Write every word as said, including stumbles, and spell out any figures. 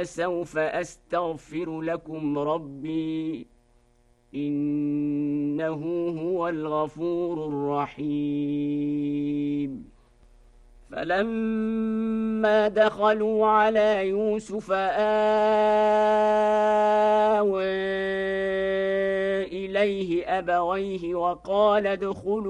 سوف أستغفر لكم ربي إنه هو الغفور الرحيم. فلما دخلوا على يوسف آوى إليه أبويه وقال ادخلوا